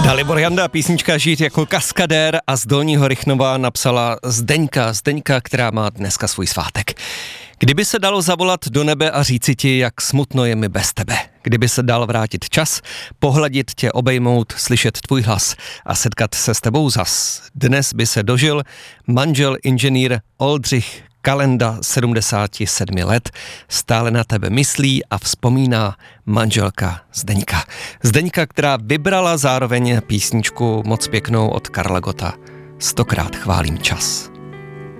Dalibor Janda, písnička Žít jako kaskadér, a z Dolního Rychnova napsala Zdeňka, která má dneska svůj svátek. Kdyby se dalo zavolat do nebe a říci ti, jak smutno je mi bez tebe. Kdyby se dal vrátit čas, pohladit tě, obejmout, slyšet tvůj hlas a setkat se s tebou zas. Dnes by se dožil manžel inženýr Oldřich Kalenda, 77 let, stále na tebe myslí a vzpomíná manželka Zdeňka. Zdeňka, která vybrala zároveň písničku moc pěknou od Karla Gotta. 100krát chválím čas.